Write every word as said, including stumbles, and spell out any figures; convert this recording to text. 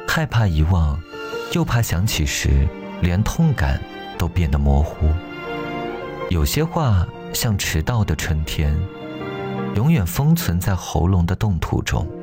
害怕遗忘，又怕想起时连痛感都变得模糊。有些话像迟到的春天，永远封存在喉咙的冻土中。